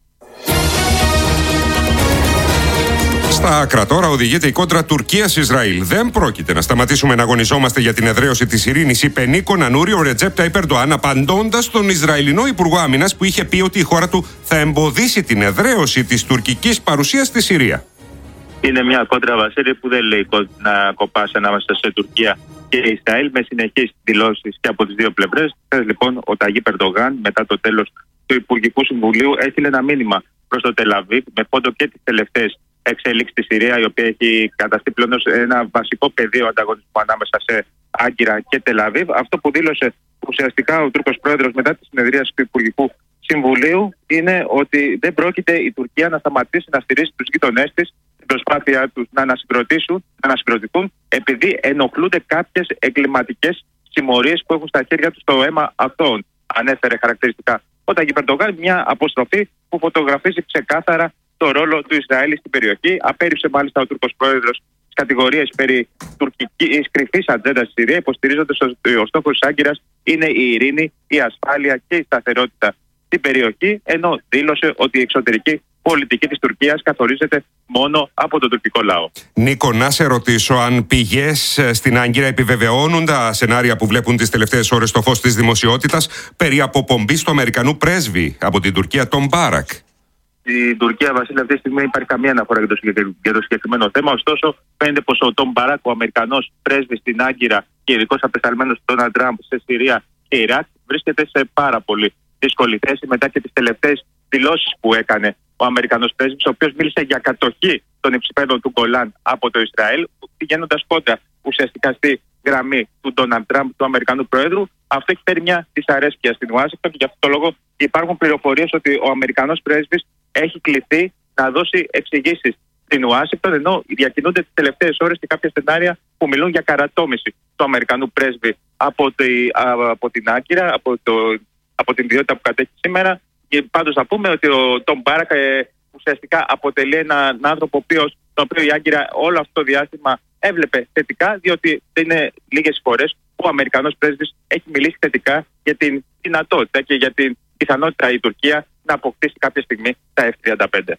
Στα άκρα τώρα οδηγείται η κόντρα Τουρκίας-Ισραήλ. Δεν πρόκειται να σταματήσουμε να αγωνιζόμαστε για την εδραίωση της ειρήνης, είπε Νίκο Νανούρη ο Ρετζέπ Ταγιπ Ερντογάν, απαντώντας στον Ισραηλινό Υπουργό Άμυνας που είχε πει ότι η χώρα του θα εμποδίσει την εδραίωση της τουρκικής παρουσίας στη Συρία. Είναι μια κόντρα, Βασίλη, που δεν λέει να κοπάσει ανάμεσα σε Τουρκία και Ισραήλ, με συνεχείς δηλώσεις και από τις δύο πλευρές. Χθες, λοιπόν, ο Ταγιπ Ερντογάν, μετά το τέλος του Υπουργικού Συμβουλίου, έστειλε ένα μήνυμα προς το Τελαβίβ με πόντο και τις τελευταίες εξέλιξεις στη Συρία, η οποία έχει καταστεί πλέον ένα βασικό πεδίο ανταγωνισμού ανάμεσα σε Άγκυρα και Τελαβίβ. Αυτό που δήλωσε ουσιαστικά ο Τούρκος πρόεδρος μετά τη συνεδρίαση του Υπουργικού Συμβουλίου είναι ότι δεν πρόκειται η Τουρκία να σταματήσει να στηρίσει τους γείτονές της στην προσπάθειά τους να ανασυγκροτήσουν, να ανασυγκροτηθούν, επειδή ενοχλούνται κάποιες εγκληματικές συμμορίες που έχουν στα χέρια τους το αίμα αυτών. Ανέφερε χαρακτηριστικά ο Ταγιπ Ερντογάν μια αποστροφή που φωτογραφίζει ξεκάθαρα το ρόλο του Ισραήλ στην περιοχή. Απέρριψε μάλιστα ο Τούρκος πρόεδρος τις κατηγορίες περί τουρκικής κρυφής ατζέντας στη Συρία, υποστηρίζοντας ότι ο στόχος της Άγκυρας είναι η ειρήνη, η ασφάλεια και η σταθερότητα στην περιοχή, ενώ δήλωσε ότι η εξωτερική πολιτική της Τουρκίας καθορίζεται μόνο από τον τουρκικό λαό. Νίκο, να σε ρωτήσω αν πηγές στην Άγκυρα επιβεβαιώνουν τα σενάρια που βλέπουν τις τελευταίες ώρες στο φως της δημοσιότητας περί αποπομπής του Αμερικανού πρέσβη από την Τουρκία, τον Μπάρακ. Στην Τουρκία, Βασίλη, αυτή τη στιγμή δεν υπάρχει καμία αναφορά για το, για το συγκεκριμένο θέμα. Ωστόσο, φαίνεται πως ο Τον Μπάρακ, ο Αμερικανός πρέσβης στην Άγκυρα και ειδικός απεσταλμένος του Ντόναλντ Τραμπ σε Συρία και Ιράκ, βρίσκεται σε πάρα πολύ δύσκολη θέση μετά και τις τελευταίες δηλώσεις που έκανε ο Αμερικανός πρέσβης, ο οποίος μίλησε για κατοχή των υψηπέδων του Γκολάν από το Ισραήλ, πηγαίνοντας κόντρα ουσιαστικά στη γραμμή του Ντόναλντ Τραμπ, του Αμερικανού Προέδρου. Αυτό έχει φέρει μια δυσαρέσκεια στην Ουάσιγκτον και γι' αυτό το λόγο υπάρχουν πληροφορίες ότι ο Αμερικανός πρέσβης έχει κληθεί να δώσει εξηγήσεις στην Ουάσιγκτον, ενώ διακινούνται τις τελευταίες ώρες και κάποια σενάρια που μιλούν για καρατόμηση του Αμερικανού πρέσβη από, τη, από την Άκυρα, από, το, από την ιδιότητα που κατέχει σήμερα. Και πάντως να πούμε ότι ο Τόμ Μπάρακ ε, ουσιαστικά αποτελεί έναν άνθρωπο οποίος, τον οποίο η Άγκυρα όλο αυτό το διάστημα έβλεπε θετικά, διότι δεν είναι λίγες φορές που ο Αμερικανός πρέσβης έχει μιλήσει θετικά για την δυνατότητα και για την πιθανότητα η Τουρκία να αποκτήσει κάποια στιγμή τα εφ τριάντα πέντε.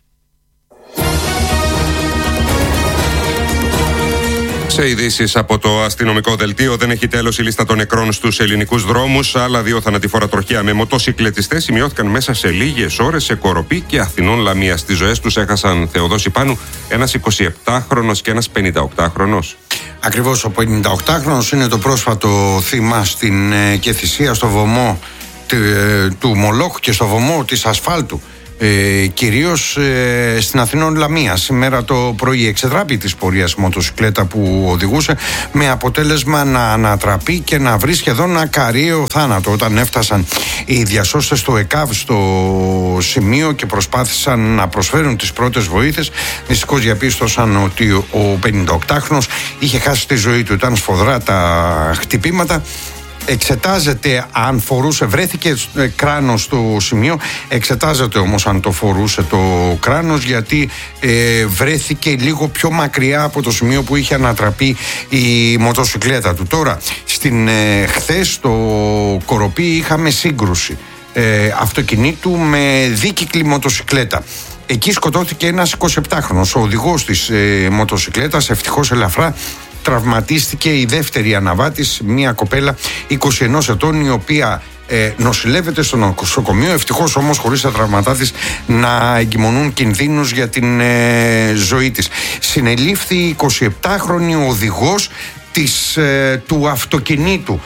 Σε ειδήσεις από το αστυνομικό δελτίο, δεν έχει τέλος η λίστα των νεκρών στους ελληνικούς δρόμους. Άλλα δύο θανατηφόρα τροχαία με μοτοσυκλετιστές σημειώθηκαν μέσα σε λίγες ώρες σε Κοροπή και Αθηνών Λαμίας. Τις ζωές τους έχασαν, Θεοδόση Πάνου, ένας εικοσιεπτάχρονος και ένας πενηνταοκτάχρονος. Ακριβώς, ο πενηνταοκτάχρονος είναι το πρόσφατο θύμα στην ε, και θυσία στο βωμό ε, του Μολόχ και στο βωμό της ασφάλτου. Ε, κυρίως ε, στην Αθηνών Λαμία. Σήμερα το πρωί εξεδράπη της πορείας μοτοσυκλέτα που οδηγούσε, με αποτέλεσμα να ανατραπεί και να βρει σχεδόν ακαριαίο θάνατο. Όταν έφτασαν οι διασώστες στο ΕΚΑΒ στο σημείο και προσπάθησαν να προσφέρουν τις πρώτες βοήθειες, δυστυχώς διαπίστωσαν ότι ο πενηνταοκτάχρονος είχε χάσει τη ζωή του. Ήταν σφοδρά τα χτυπήματα. Εξετάζεται αν φορούσε, βρέθηκε κράνος στο σημείο, εξετάζεται όμως αν το φορούσε το κράνος, γιατί ε, βρέθηκε λίγο πιο μακριά από το σημείο που είχε ανατραπεί η μοτοσυκλέτα του. Τώρα, στην ε, χθες στο Κοροπή είχαμε σύγκρουση ε, αυτοκινήτου με δίκυκλη μοτοσυκλέτα. Εκεί σκοτώθηκε ένας εικοσιεπτάχρονος, ο οδηγός της ε, μοτοσυκλέτας, ευτυχώς ελαφρά. Τραυματίστηκε η δεύτερη αναβάτης, μια κοπέλα είκοσι ενός ετών, η οποία ε, νοσηλεύεται στο νοσοκομείο, ευτυχώς όμως χωρίς τα τραυματά της να εγκυμονούν κινδύνους για την ε, ζωή της. Συνελήφθη η εικοσιεπτάχρονη οδηγός της, ε, του αυτοκινήτου,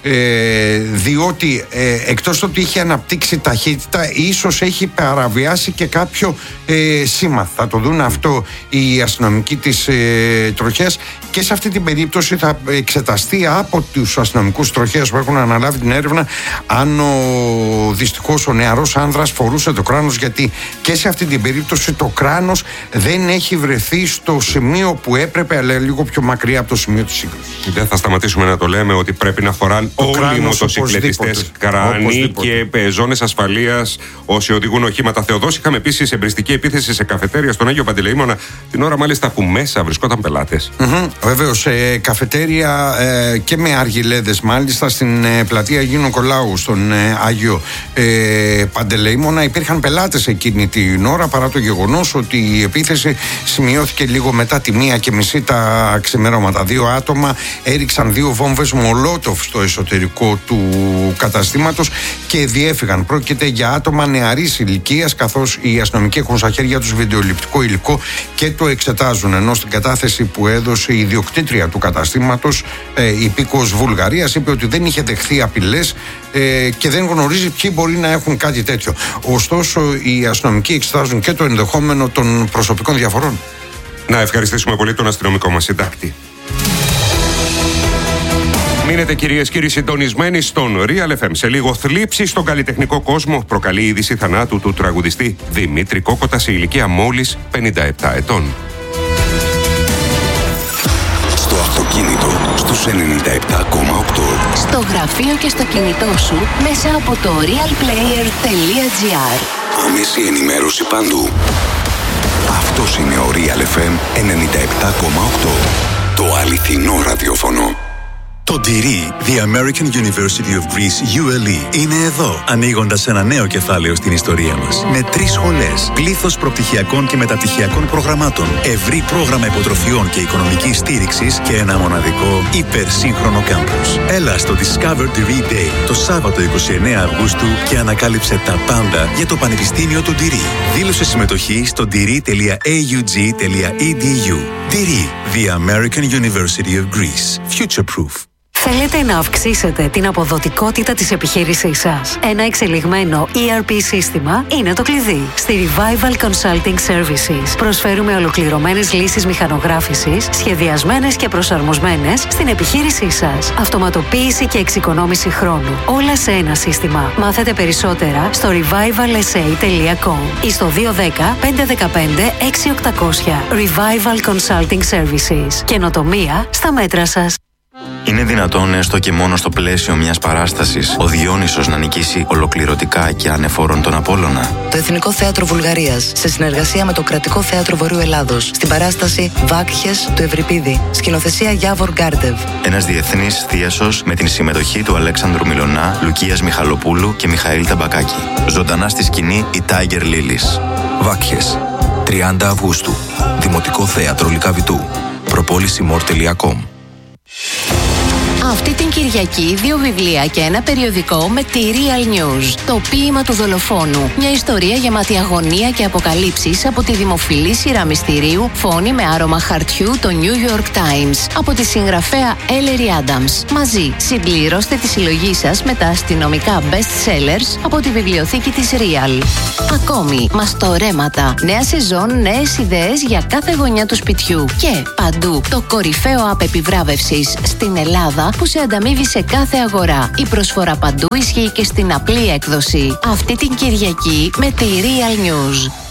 ε, διότι ε, εκτός ότι είχε αναπτύξει ταχύτητα, ίσως έχει παραβιάσει και κάποιο ε, σήμα. Θα το δουν αυτό οι αστυνομικοί της ε, τροχέας, και σε αυτή την περίπτωση θα εξεταστεί από τους αστυνομικούς τροχέας που έχουν αναλάβει την έρευνα αν ο, δυστυχώς ο νεαρός άνδρας φορούσε το κράνος, γιατί και σε αυτή την περίπτωση το κράνος δεν έχει βρεθεί στο σημείο που έπρεπε, αλλά λίγο πιο μακριά από το σημείο της σύγκρουσης. Δεν θα σταματήσουμε να το λέμε ότι πρέπει να φοράν όλοι οι μοτοσυκλετιστές κράνη και ζώνες ασφαλείας όσοι οδηγούν οχήματα. Θεοδόση, είχαμε επίσης εμπριστική επίθεση σε καφετέρια στον Άγιο Παντελεήμονα, την ώρα μάλιστα που μέσα βρισκόταν πελάτες. Mm-hmm. Βεβαίως, σε καφετέρια ε, και με αργιλέδες, μάλιστα στην ε, πλατεία Αγίου Νικολάου, στον ε, Άγιο ε, Παντελεήμονα, υπήρχαν πελάτες εκείνη την ώρα, παρά το γεγονός ότι η επίθεση σημειώθηκε λίγο μετά τη μία και μισή τα ξημερώματα. Δύο άτομα έριξαν δύο βόμβες μολότοφ στο εσωτερικό του καταστήματος και διέφυγαν. Πρόκειται για άτομα νεαρής ηλικίας, καθώς οι αστυνομικοί έχουν στα χέρια τους βιντεοληπτικό υλικό και το εξετάζουν. Ενώ στην κατάθεση που έδωσε η ιδιοκτήτρια του καταστήματος, ε, υπήκοος Βουλγαρίας, είπε ότι δεν είχε δεχθεί απειλές ε, και δεν γνωρίζει ποιοι μπορεί να έχουν κάτι τέτοιο. Ωστόσο, οι αστυνομικοί εξετάζουν και το ενδεχόμενο των προσωπικών διαφορών. Να ευχαριστήσουμε πολύ τον αστυνομικό μας συντάκτη. Μείνετε κυρίες και κύριοι συντονισμένοι στον Real εφ εμ. Σε λίγο, θλίψη στον καλλιτεχνικό κόσμο προκαλεί η είδηση θανάτου του τραγουδιστή Δημήτρη Κόκοτα σε ηλικία μόλις πενήντα επτά ετών. Στο αυτοκίνητο στους ενενήντα επτά κόμμα οκτώ. Στο γραφείο και στο κινητό σου μέσα από το real player τελεία gr. Άμεση ενημέρωση παντού. Αυτός είναι ο Real εφ εμ ενενήντα επτά κόμμα οκτώ. Το αληθινό ραδιόφωνο. Το Ντυρί, The American University of Greece, γιου ελ ι, είναι εδώ, ανοίγοντας ένα νέο κεφάλαιο στην ιστορία μας. Με τρεις σχολές, πλήθος προπτυχιακών και μεταπτυχιακών προγραμμάτων, ευρύ πρόγραμμα υποτροφιών και οικονομικής στήριξης και ένα μοναδικό υπερσύγχρονο κάμπους. Έλα στο Discover Ντυρί Day το Σάββατο είκοσι εννέα Αυγούστου και ανακάλυψε τα πάντα για το Πανεπιστήμιο του Ντυρί. Δήλωσε συμμετοχή στο ντυρί τελεία έι γιου τζι τελεία ι ντι γιου. Ντυρί, The American University of Greece. Future Proof. Θέλετε να αυξήσετε την αποδοτικότητα της επιχείρησής σας? Ένα εξελιγμένο ι αρ πι σύστημα είναι το κλειδί. Στη Revival Consulting Services προσφέρουμε ολοκληρωμένες λύσεις μηχανογράφησης, σχεδιασμένες και προσαρμοσμένες στην επιχείρησή σας. Αυτοματοποίηση και εξοικονόμηση χρόνου. Όλα σε ένα σύστημα. Μάθετε περισσότερα στο revival s a τελεία com ή στο δύο ένα μηδέν πέντε ένα πέντε έξι οκτακόσια. Revival Consulting Services. Καινοτομία στα μέτρα σας. Είναι δυνατόν έστω και μόνο στο πλαίσιο μιας παράστασης ο Διόνυσος να νικήσει ολοκληρωτικά και ανεφόρον τον Απόλλωνα? Το Εθνικό Θέατρο Βουλγαρίας, σε συνεργασία με το Κρατικό Θέατρο Βορείου Ελλάδος, στην παράσταση Βάκχες του Ευρυπίδη, σκηνοθεσία Γιάβορ Γκάρντεβ. Ένας διεθνής θίασος με την συμμετοχή του Αλέξανδρου Μιλωνά, Λουκίας Μιχαλοπούλου και Μιχαήλ Ταμπακάκη. Ζωντανά στη σκηνή η Tiger Lilies. Βάκχες, τριάντα Αυγούστου, Δημοτικό Θέατρο Λυκαβητού. προπόληση μορ τελεία κομ. Αυτή την Κυριακή δύο βιβλία και ένα περιοδικό με τη Real News. Το ποίημα του δολοφόνου. Μια ιστορία γεμάτη αγωνία και αποκαλύψεις από τη δημοφιλή σειρά μυστηρίου Φόνη με άρωμα χαρτιού, το New York Times. Από τη συγγραφέα Ellery Adams. Μαζί συμπληρώστε τη συλλογή σας με τα αστυνομικά best sellers από τη βιβλιοθήκη της Real. Ακόμη, μαστορέματα. Νέα σεζόν, νέες ιδέες για κάθε γωνιά του σπιτιού. Και παντού το κορυφαίο app επιβράβευσης στην Ελλάδα που σε ανταμείβει σε κάθε αγορά. Η προσφορά παντού ισχύει και στην απλή έκδοση. Αυτή την Κυριακή με τη Real News.